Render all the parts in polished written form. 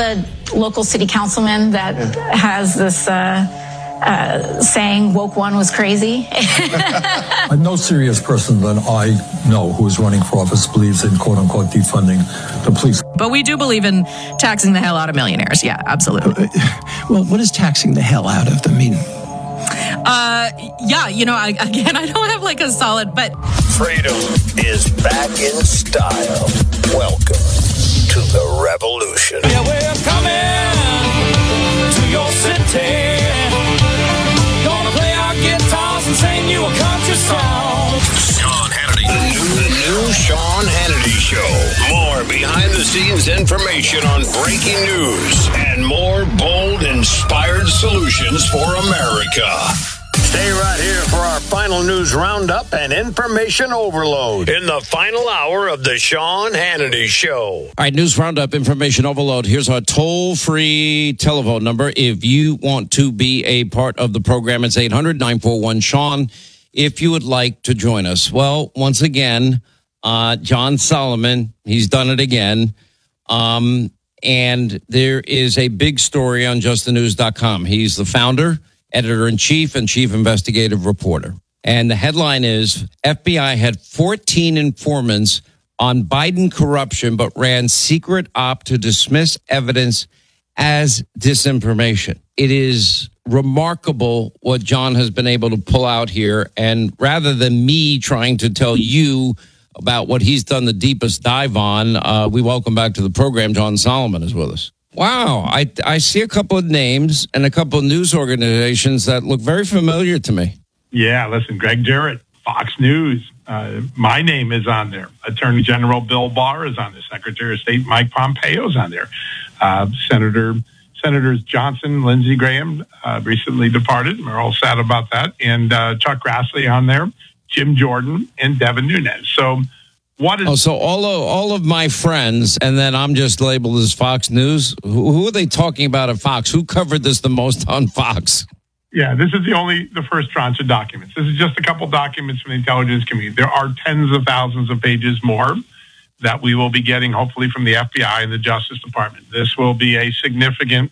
the local city councilman that has this saying woke one was crazy? No serious person that I know who is running for office believes in quote unquote defunding the police. But we do believe in taxing the hell out of millionaires. Yeah, absolutely. Well, what does taxing the hell out of them mean? Yeah, I don't have like a solid, but freedom is back in style. Welcome to the revolution. Yeah, we're coming to your city. Gonna play our guitars and sing you a country song. Sean Hannity. The new Sean Hannity Show. More behind-the-scenes information on breaking news and more bold, inspired solutions for America. Stay right here for our final news roundup and information overload in the final hour of the Sean Hannity Show. All right, news roundup, information overload. Here's our toll-free telephone number. If you want to be a part of the program, it's 800-941-SEAN. If you would like to join us. Well, once again, John Solomon, he's done it again. And there is a big story on justthenews.com. He's the founder, editor-in-chief, and chief investigative reporter. And the headline is, FBI had 14 informants on Biden corruption, but ran secret op to dismiss evidence as disinformation. It is remarkable what John has been able to pull out here. And rather than me trying to tell you about what he's done the deepest dive on, we welcome back to the program, John Solomon is with us. Wow, I see a couple of names and a couple of news organizations that look very familiar to me. Yeah, listen, Greg Jarrett, Fox News. My name is on there. Attorney General Bill Barr is on there. Secretary of State Mike Pompeo is on there. Senators Johnson, Lindsey Graham recently departed. We're all sad about that. And Chuck Grassley on there, Jim Jordan, and Devin Nunes. So what is... so all of my friends, and then I'm just labeled as Fox News. Who are they talking about at Fox? Who covered this the most on Fox? Yeah, this is the first tranche of documents. This is just a couple documents from the intelligence community. There are tens of thousands of pages more that we will be getting, hopefully, from the FBI and the Justice Department. This will be a significant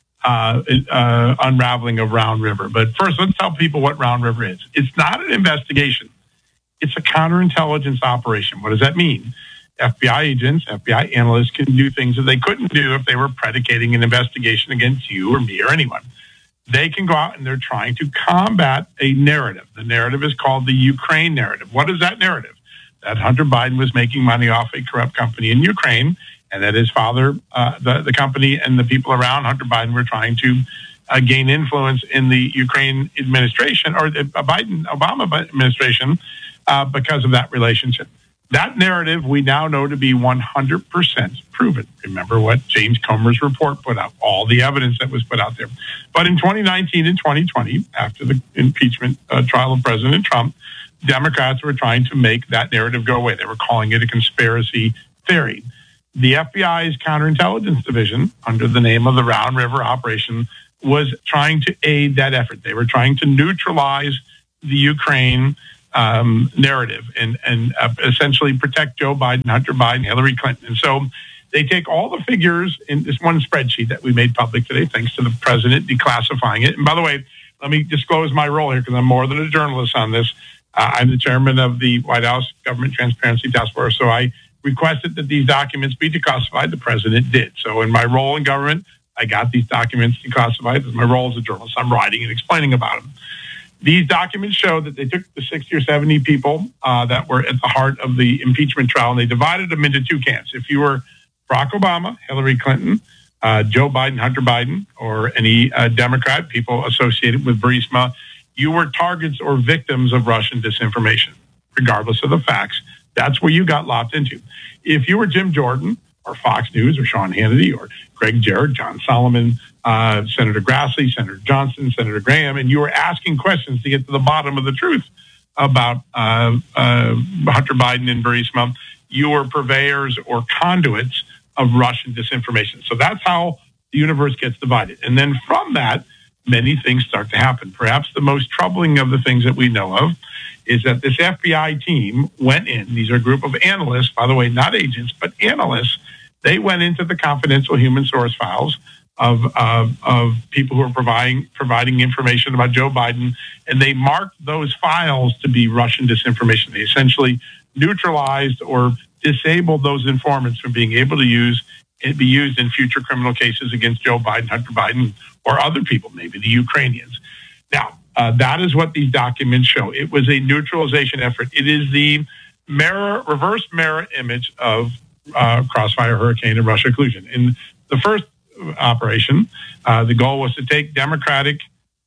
unraveling of Round River. But first, let's tell people what Round River is. It's not an investigation. It's a counterintelligence operation. What does that mean? FBI agents, FBI analysts can do things that they couldn't do if they were predicating an investigation against you or me or anyone. They can go out and they're trying to combat a narrative. The narrative is called the Ukraine narrative. What is that narrative? That Hunter Biden was making money off a corrupt company in Ukraine, and that his father, the company and the people around Hunter Biden were trying to gain influence in the Ukraine administration or the Obama administration because of that relationship. That narrative we now know to be 100% proven. Remember what James Comer's report put out, all the evidence that was put out there. But in 2019 and 2020, after the impeachment trial of President Trump, Democrats were trying to make that narrative go away. They were calling it a conspiracy theory. The FBI's counterintelligence division, under the name of the Round River operation, was trying to aid that effort. They were trying to neutralize the Ukraine narrative and essentially protect Joe Biden, Hunter Biden, Hillary Clinton. And so they take all the figures in this one spreadsheet that we made public today, thanks to the president declassifying it. And by the way, let me disclose my role here because I'm more than a journalist on this. I'm the chairman of the White House Government Transparency Task Force. So I requested that these documents be declassified. The president did. So in my role in government, I got these documents declassified. This is my role as a journalist. I'm writing and explaining about them. These documents show that they took the 60 or 70 people that were at the heart of the impeachment trial, and they divided them into two camps. If you were Barack Obama, Hillary Clinton, Joe Biden, Hunter Biden, or any Democrat, people associated with Burisma, you were targets or victims of Russian disinformation, regardless of the facts. That's where you got lopped into. If you were Jim Jordan or Fox News or Sean Hannity or Greg Jarrett, John Solomon, Senator Grassley, Senator Johnson, Senator Graham, and you were asking questions to get to the bottom of the truth about Hunter Biden and Burisma, you were purveyors or conduits of Russian disinformation. So that's how the universe gets divided. And then from that, many things start to happen. Perhaps the most troubling of the things that we know of is that this FBI team went in. These are a group of analysts, by the way, not agents, but analysts. They went into the confidential human source files of people who are providing information about Joe Biden, and they marked those files to be Russian disinformation. They essentially neutralized or disabled those informants from being able to be used in future criminal cases against Joe Biden, Hunter Biden, or other people, maybe the Ukrainians. Now, that is what these documents show. It was a neutralization effort. It is the reverse mirror image of Crossfire, Hurricane, and Russia collusion. In the first operation, the goal was to take Democratic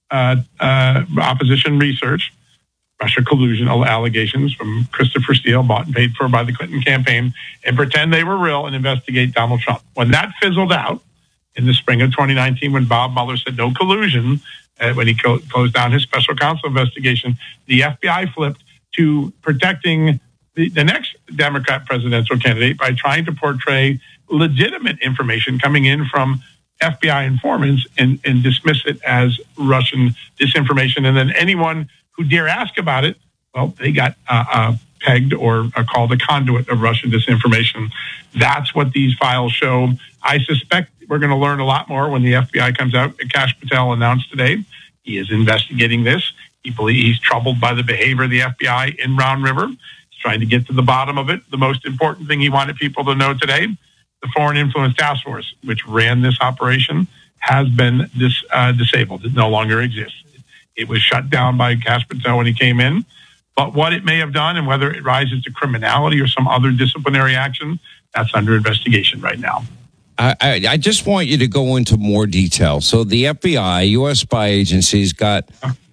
opposition research, Russia collusion allegations from Christopher Steele, bought and paid for by the Clinton campaign, and pretend they were real and investigate Donald Trump. When that fizzled out in the spring of 2019, when Bob Mueller said no collusion, when he closed down his special counsel investigation, the FBI flipped to protecting the next Democrat presidential candidate by trying to portray legitimate information coming in from FBI informants and dismiss it as Russian disinformation. And then anyone who dare ask about it, well, they got pegged or called a conduit of Russian disinformation. That's what these files show. I suspect we're going to learn a lot more when the FBI comes out. Kash Patel announced today he is investigating this. He's troubled by the behavior of the FBI in Round River. He's trying to get to the bottom of it. The most important thing he wanted people to know today, the Foreign Influence Task Force, which ran this operation, has been disabled. It no longer exists. It was shut down by Kash Patel when he came in. But what it may have done and whether it rises to criminality or some other disciplinary action, that's under investigation right now. I just want you to go into more detail. So the FBI, U.S. spy agencies, got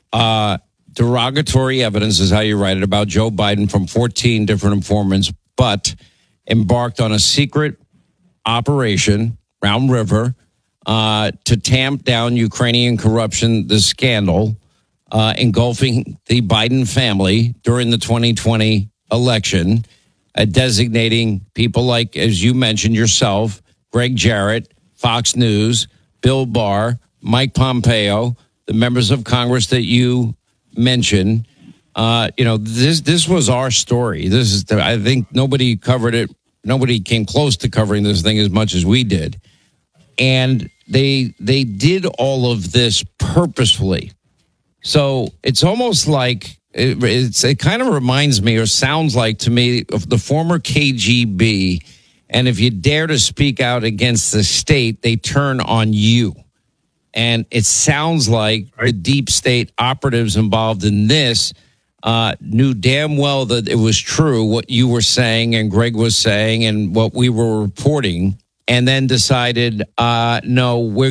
derogatory evidence, is how you write it, about Joe Biden from 14 different informants, but embarked on a secret operation, Round River, to tamp down Ukrainian corruption, the scandal engulfing the Biden family during the 2020 election, designating people like, as you mentioned yourself, Greg Jarrett, Fox News, Bill Barr, Mike Pompeo, the members of Congress that you mentioned. This was our story. I think nobody covered it. Nobody came close to covering this thing as much as we did. And they did all of this purposefully. So it's almost like it kind of reminds me or sounds like to me of the former KGB. And if you dare to speak out against the state, they turn on you. And it sounds like the deep state operatives involved in this knew damn well that it was true what you were saying and Greg was saying and what we were reporting, and then decided, no, we're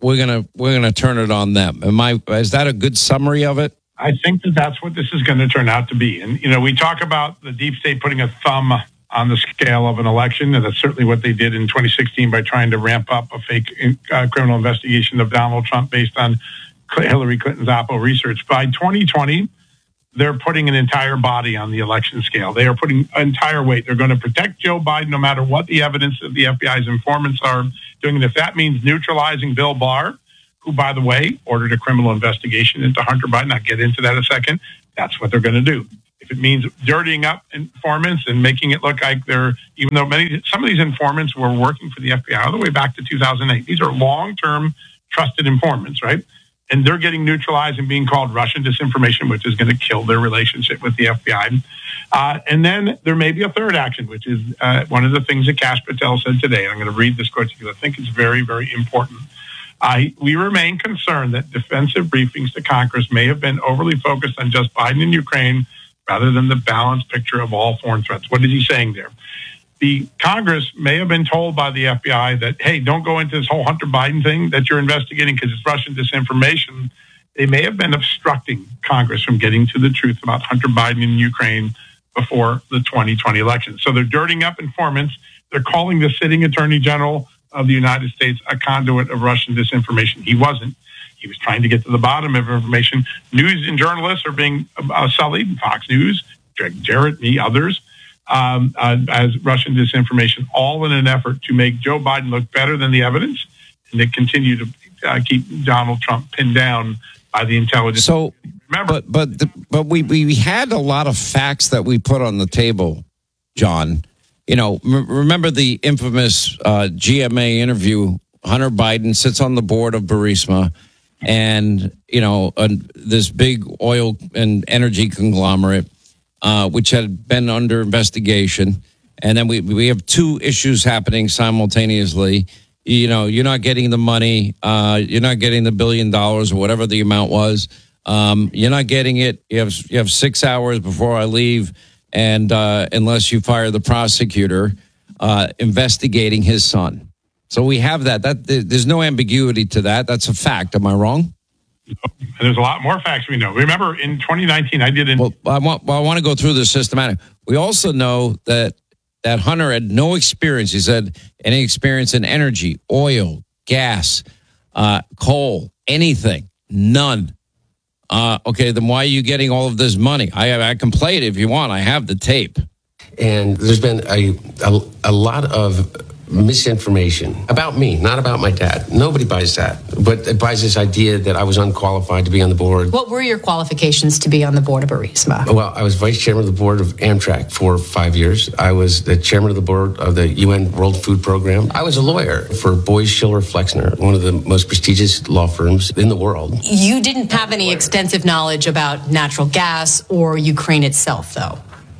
gonna turn it on them. Is that a good summary of it? I think that's what this is going to turn out to be. And we talk about the deep state putting a thumb on the scale of an election, and that's certainly what they did in 2016 by trying to ramp up a fake criminal investigation of Donald Trump based on Hillary Clinton's Oppo research. By 2020, they're putting an entire body on the election scale. They are putting entire weight. They're going to protect Joe Biden no matter what the evidence of the FBI's informants are doing. And if that means neutralizing Bill Barr, who, by the way, ordered a criminal investigation into Hunter Biden, I'll get into that in a second, that's what they're going to do. If it means dirtying up informants and making it look like even though some of these informants were working for the FBI all the way back to 2008. These are long-term trusted informants, right? And they're getting neutralized and being called Russian disinformation, which is going to kill their relationship with the FBI. And then there may be a third action, which is one of the things that Kash Patel said today. I'm going to read this quote because I think it's very, very important. We remain concerned that defensive briefings to Congress may have been overly focused on just Biden and Ukraine rather than the balanced picture of all foreign threats. What is he saying there? The Congress may have been told by the FBI that, hey, don't go into this whole Hunter Biden thing that you're investigating because it's Russian disinformation. They may have been obstructing Congress from getting to the truth about Hunter Biden and Ukraine before the 2020 election. So they're dirtying up informants. They're calling the sitting Attorney General of the United States a conduit of Russian disinformation. He wasn't. He was trying to get to the bottom of information. News and journalists are being sullied, Fox News, Greg Jarrett, me, others, as Russian disinformation, all in an effort to make Joe Biden look better than the evidence and to continue to keep Donald Trump pinned down by the intelligence. So, remember, but we had a lot of facts that we put on the table, John. remember the infamous GMA interview. Hunter Biden sits on the board of Burisma, and this big oil and energy conglomerate, which had been under investigation. And then we have two issues happening simultaneously. You're not getting the money. You're not getting the $1 billion or whatever the amount was. You're not getting it. You have 6 hours before I leave, and unless you fire the prosecutor investigating his son. So we have that. There's no ambiguity to that. That's a fact. Am I wrong? And there's a lot more facts we know. Remember, in 2019, I did. I want to go through this systematic. We also know that Hunter had no experience. He said any experience in energy, oil, gas, coal, anything, none. Okay, then why are you getting all of this money? I can play it if you want. I have the tape. And there's been a lot of misinformation about me, not about my dad. Nobody buys that, but it buys this idea that I was unqualified to be on the board. What were your qualifications to be on the board of Burisma? Well, I was vice chairman of the board of Amtrak for 5 years. I was the chairman of the board of the UN World Food Program. I was a lawyer for Boies Schiller Flexner, one of the most prestigious law firms in the world. You didn't have any extensive knowledge about natural gas or Ukraine itself, though?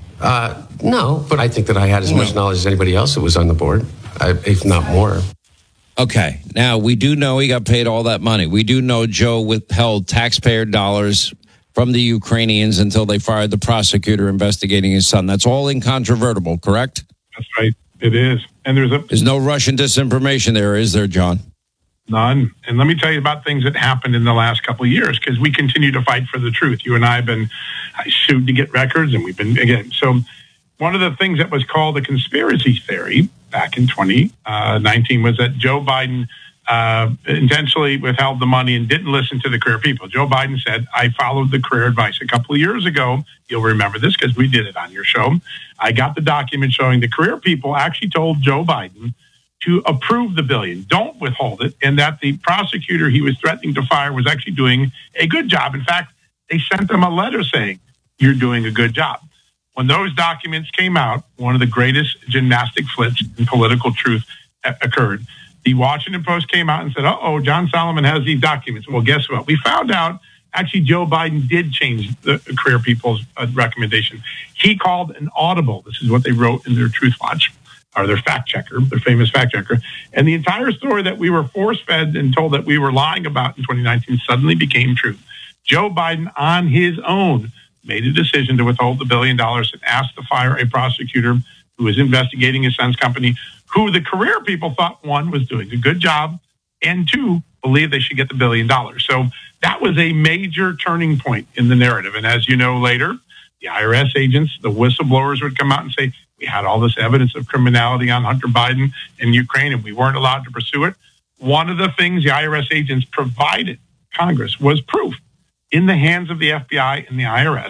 No, but I think that I had as much knowledge as anybody else that was on the board. If not more. Okay. Now, we do know he got paid all that money. We do know Joe withheld taxpayer dollars from the Ukrainians until they fired the prosecutor investigating his son. That's all incontrovertible, correct? That's right. It is. And there's no Russian disinformation there, is there, John? None. And let me tell you about things that happened in the last couple of years, because we continue to fight for the truth. You and I have been sued to get records, and we've been, again. So one of the things that was called the conspiracy theory back in 2019 was that Joe Biden intentionally withheld the money and didn't listen to the career people. Joe Biden said, I followed the career advice. A couple of years ago, you'll remember this because we did it on your show. I got the document showing the career people actually told Joe Biden to approve the $1 billion, don't withhold it, and that the prosecutor he was threatening to fire was actually doing a good job. In fact, they sent him a letter saying, you're doing a good job. When those documents came out, one of the greatest gymnastic flips in political truth occurred. The Washington Post came out and said, uh-oh, John Solomon has these documents. Well, guess what? We found out actually Joe Biden did change the career people's recommendation. He called an audible. This is what they wrote in their Truth Watch, or their fact checker, their famous fact checker. And the entire story that we were force-fed and told that we were lying about in 2019 suddenly became true. Joe Biden, on his own, made a decision to withhold the $1 billion and asked to fire a prosecutor who was investigating his son's company, who the career people thought, one, was doing a good job, and two, believed they should get the $1 billion. So that was a major turning point in the narrative. And as you know, later, the IRS agents, the whistleblowers would come out and say, we had all this evidence of criminality on Hunter Biden in Ukraine, and we weren't allowed to pursue it. One of the things the IRS agents provided Congress was proof in the hands of the FBI and the IRS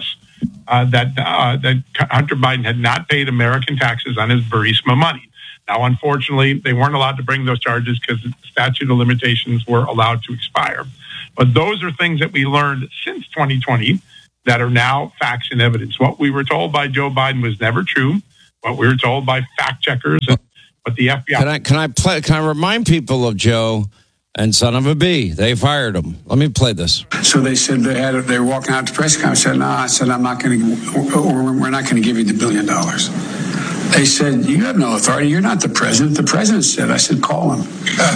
that Hunter Biden had not paid American taxes on his Burisma money. Now, unfortunately, they weren't allowed to bring those charges because the statute of limitations were allowed to expire. But those are things that we learned since 2020 that are now facts and evidence. What we were told by Joe Biden was never true. What we were told by fact checkers, but the FBI. Can I remind people of Joe and son of a B? They fired him. Let me play this. So they said they were walking out to press conference. I said, no, I said, we're not going to give you the $1 billion. They said, you have no authority. You're not the president. The president said. I said, call him.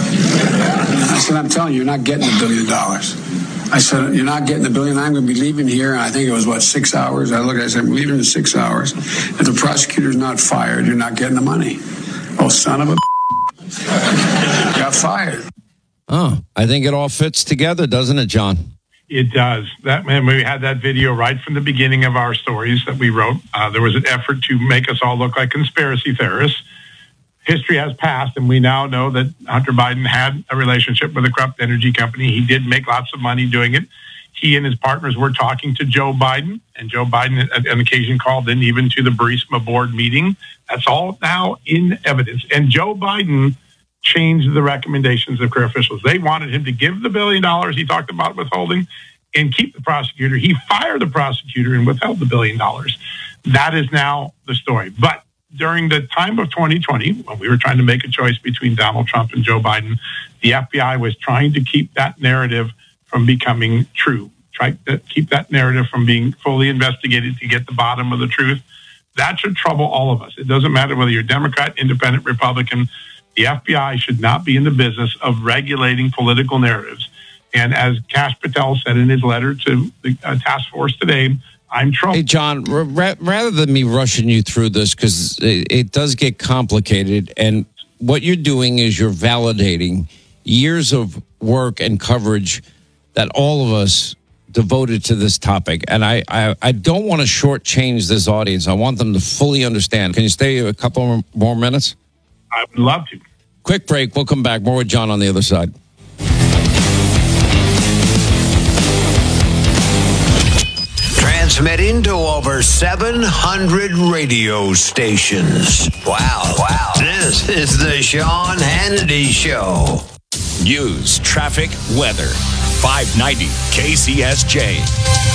I said, I'm telling you, you're not getting the $1 billion. I said, you're not getting the $1 billion. I'm going to be leaving here. And I think it was, 6 hours? I said, I'm leaving in 6 hours. If the prosecutor's not fired, you're not getting the money. Oh, son of a got fired. Oh, I think it all fits together, doesn't it, John? It does. We had that video right from the beginning of our stories that we wrote. There was an effort to make us all look like conspiracy theorists. History has passed, and we now know that Hunter Biden had a relationship with a corrupt energy company. He did make lots of money doing it. He and his partners were talking to Joe Biden, and Joe Biden at an occasion called in even to the Burisma board meeting. That's all now in evidence. And Joe Biden changed the recommendations of career officials. They wanted him to give the $1 billion he talked about withholding and keep the prosecutor. He fired the prosecutor and withheld the $1 billion. That is now the story. But during the time of 2020, when we were trying to make a choice between Donald Trump and Joe Biden, the FBI was trying to keep that narrative from becoming true, try to keep that narrative from being fully investigated to get the bottom of the truth. That should trouble all of us. It doesn't matter whether you're Democrat, Independent, Republican. The FBI should not be in the business of regulating political narratives. And as Kash Patel said in his letter to the task force today, I'm troubled. Hey, John, rather than me rushing you through this, because it does get complicated, and what you're doing is you're validating years of work and coverage that all of us devoted to this topic. And I don't want to shortchange this audience. I want them to fully understand. Can you stay a couple more minutes? I would love to. Quick break. We'll come back. More with John on the other side. Transmitting to over 700 radio stations. Wow. This is the Sean Hannity Show. News, traffic, weather. 590 KCSJ.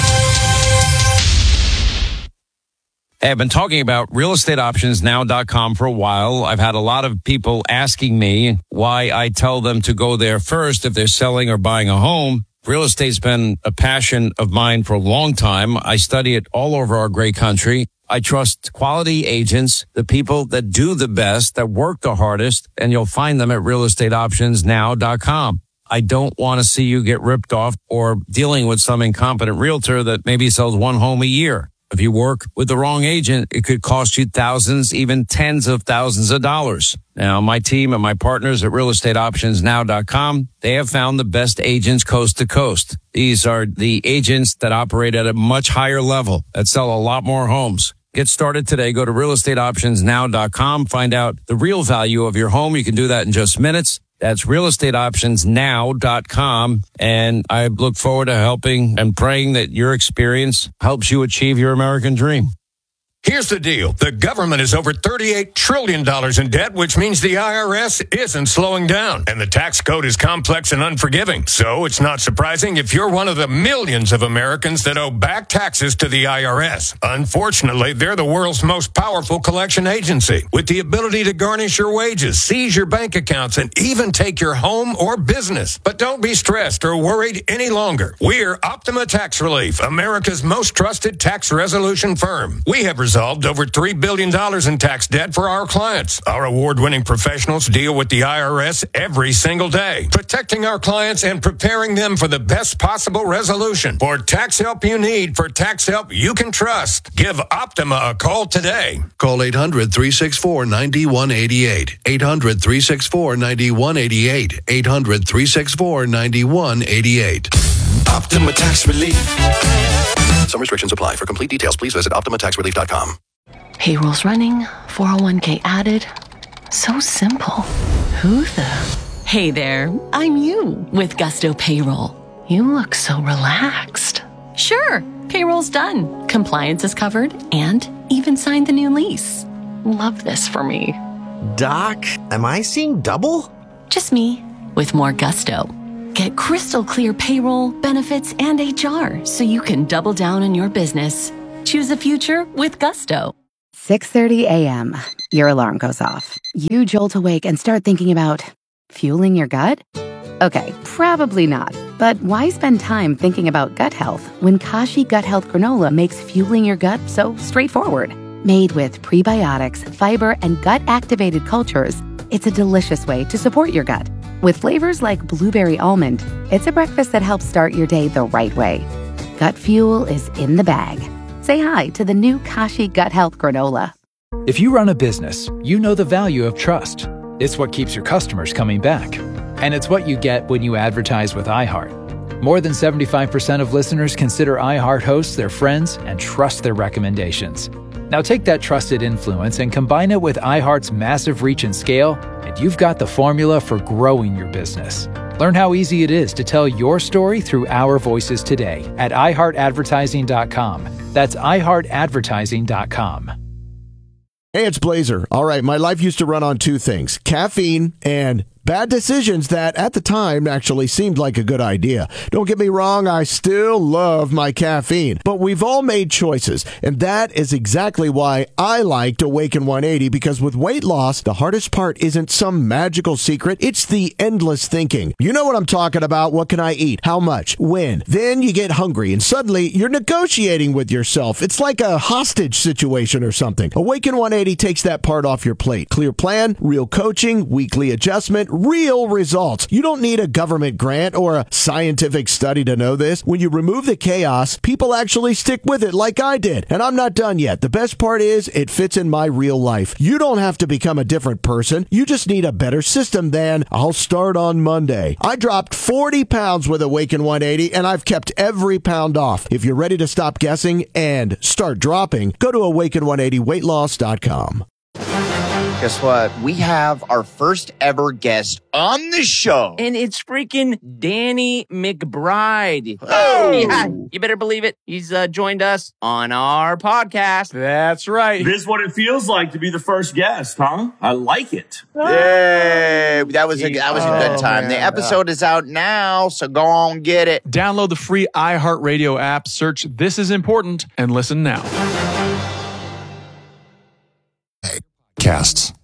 Hey, I've been talking about realestateoptionsnow.com for a while. I've had a lot of people asking me why I tell them to go there first if they're selling or buying a home. Real estate's been a passion of mine for a long time. I study it all over our great country. I trust quality agents, the people that do the best, that work the hardest, and you'll find them at realestateoptionsnow.com. I don't want to see you get ripped off or dealing with some incompetent realtor that maybe sells one home a year. If you work with the wrong agent, it could cost you thousands, even tens of thousands of dollars. Now, my team and my partners at realestateoptionsnow.com, they have found the best agents coast to coast. These are the agents that operate at a much higher level, that sell a lot more homes. Get started today. Go to realestateoptionsnow.com. Find out the real value of your home. You can do that in just minutes. That's realestateoptionsnow.com. And I look forward to helping and praying that your experience helps you achieve your American dream. Here's the deal. The government is over $38 trillion in debt, which means the IRS isn't slowing down. And the tax code is complex and unforgiving. So it's not surprising if you're one of the millions of Americans that owe back taxes to the IRS. Unfortunately, they're the world's most powerful collection agency, with the ability to garnish your wages, seize your bank accounts, and even take your home or business. But don't be stressed or worried any longer. We're Optima Tax Relief, America's most trusted tax resolution firm. We have resolved over $3 billion in tax debt for our clients. Our award-winning professionals deal with the IRS every single day, protecting our clients and preparing them for the best possible resolution. For tax help you need, for tax help you can trust, give Optima a call today. Call 800-364-9188. 800-364-9188. 800-364-9188. Optima Tax Relief. Some restrictions apply. For complete details, please visit OptimaTaxRelief.com. Payroll's running, 401k added. So simple. Who the? Hey there, I'm you with Gusto Payroll. You look so relaxed. Sure, payroll's done. Compliance is covered and even signed the new lease. Love this for me. Doc, am I seeing double? Just me with more gusto. Get crystal clear payroll, benefits, and HR so you can double down on your business. Choose a future with Gusto. 6:30 a.m. Your alarm goes off. You jolt awake and start thinking about fueling your gut? Okay, probably not. But why spend time thinking about gut health when Kashi Gut Health Granola makes fueling your gut so straightforward? Made with prebiotics, fiber, and gut-activated cultures, it's a delicious way to support your gut. With flavors like blueberry almond, it's a breakfast that helps start your day the right way. Gut fuel is in the bag. Say hi to the new Kashi Gut Health Granola. If you run a business, you know the value of trust. It's what keeps your customers coming back. And it's what you get when you advertise with iHeart. More than 75% of listeners consider iHeart hosts their friends and trust their recommendations. Now take that trusted influence and combine it with iHeart's massive reach and scale, and you've got the formula for growing your business. Learn how easy it is to tell your story through our voices today at iHeartAdvertising.com. That's iHeartAdvertising.com. Hey, it's Blazer. All right, my life used to run on two things, caffeine and bad decisions that at the time actually seemed like a good idea. Don't get me wrong, I still love my caffeine, but we've all made choices, and that is exactly why I liked Awaken 180, because with weight loss, the hardest part isn't some magical secret, it's the endless thinking. You know what I'm talking about. What can I eat? How much? When? Then you get hungry, and suddenly you're negotiating with yourself. It's like a hostage situation or something. Awaken 180 takes that part off your plate. Clear plan, real coaching, weekly adjustment, real results. You don't need a government grant or a scientific study to know this. When you remove the chaos, people actually stick with it like I did. And I'm not done yet. The best part is it fits in my real life. You don't have to become a different person. You just need a better system than I'll start on Monday. I dropped 40 pounds with Awaken 180, and I've kept every pound off. If you're ready to stop guessing and start dropping, go to awaken180weightloss.com. Guess what? We have our first ever guest on the show. And it's freaking Danny McBride. Oh! Yeah, you better believe it. He's joined us on our podcast. That's right. This is what it feels like to be the first guest, huh? I like it. Yay! That was a good time. Man. The episode is out now, so go on get it. Download the free iHeartRadio app, search This Is Important, and listen now. Casts.